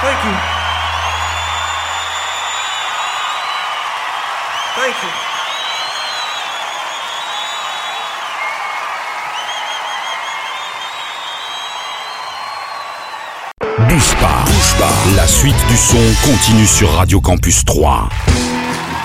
Thank you. Thank you. Bouge pas. La suite du son continue sur Radio Campus 3.